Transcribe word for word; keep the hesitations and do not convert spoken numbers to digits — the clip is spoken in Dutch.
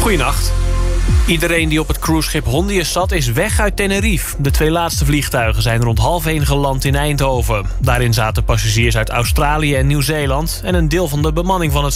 Goeienacht. Iedereen die op het cruiseschip Hondius zat is weg uit Tenerife. De twee laatste vliegtuigen zijn rond half één geland in Eindhoven. Daarin zaten passagiers uit Australië en Nieuw-Zeeland en een deel van de bemanning van het